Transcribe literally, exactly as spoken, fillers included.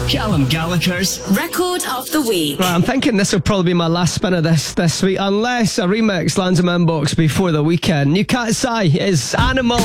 Callum Gallagher's Record of the Week. Right, I'm thinking this will probably be my last spin of this this week, unless a remix lands in my inbox before the weekend. New Cat's Eye is Animal.